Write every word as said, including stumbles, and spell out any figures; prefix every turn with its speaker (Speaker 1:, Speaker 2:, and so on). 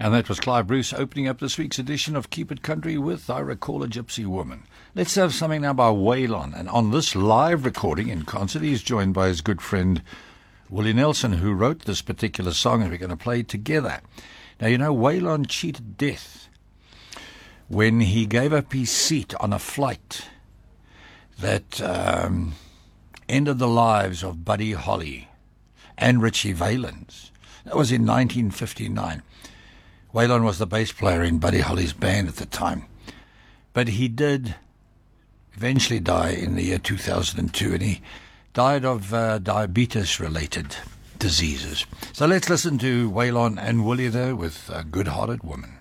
Speaker 1: And that was Clive Bruce opening up this week's edition of Keep It Country with I Recall a Gypsy Woman. Let's have something now by Waylon. And on this live recording in concert, he's joined by his good friend Willie Nelson, who wrote this particular song, and we're going to play it together. Now, you know, Waylon cheated death when he gave up his seat on a flight that um, ended the lives of Buddy Holly and Richie Valens. That was in nineteen fifty-nine. Waylon was the bass player in Buddy Holly's band at the time. But he did eventually die in the year two thousand two, and he died of uh, diabetes-related diseases. So let's listen to Waylon and Willie there with a Good-Hearted Woman.